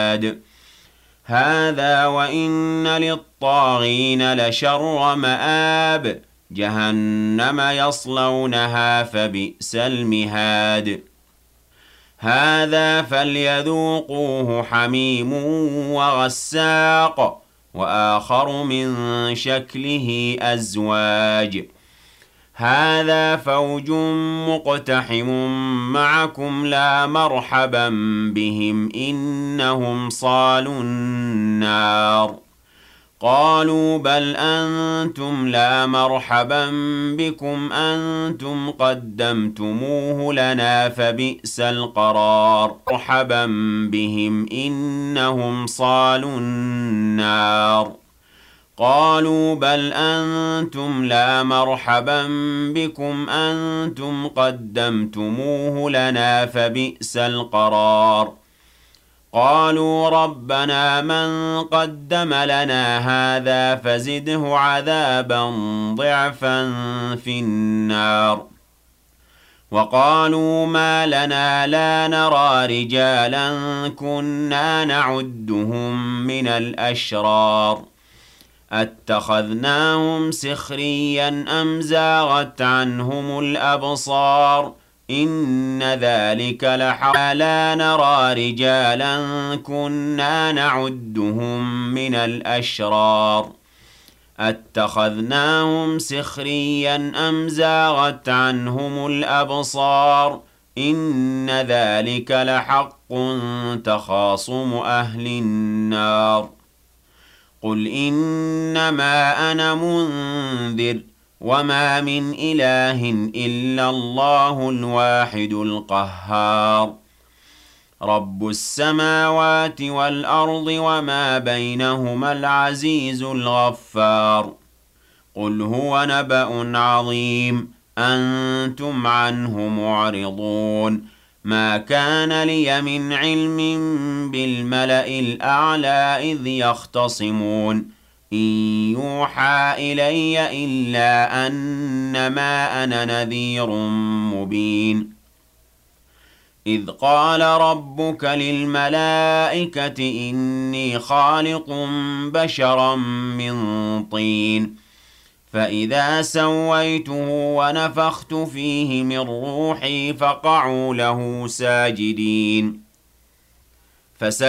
هذا وإن للطاغين لشر مآب جهنم يصلونها فبئس المهاد هذا فليذوقوه حميم وغساق وآخر من شكله أزواج هذا فوج مقتحم معكم لا مرحبا بهم إنهم صالوا النار قالوا بل أنتم لا مرحبا بكم أنتم قدمتموه لنا فبئس القرار مرحبا بهم إنهم صالوا النار قالوا بل أنتم لا مرحبا بكم أنتم قدمتموه لنا فبئس القرار قالوا ربنا من قدم لنا هذا فزده عذابا ضعفا في النار وقالوا ما لنا لا نرى رجالا كنا نعدهم من الأشرار أتخذناهم سخريا أم زاغت عنهم الأبصار إن ذلك لحق لا نرى رجالا كنا نعدهم من الأشرار أتخذناهم سخريا أم زاغت عنهم الأبصار إن ذلك لحق تخاصم أهل النار قل إنما أنا منذر وما من إله إلا الله الواحد القهار رب السماوات والأرض وما بينهما العزيز الغفار قل هو نبأ عظيم أنتم عنه معرضون ما كان لي من علم بالملأ الأعلى إذ يختصمون إن يوحى إلي إلا أنما أنا نذير مبين إذ قال ربك للملائكة إني خالق بشرا من طين فإذا سويته ونفخت فيه من روحي فقعوا له ساجدين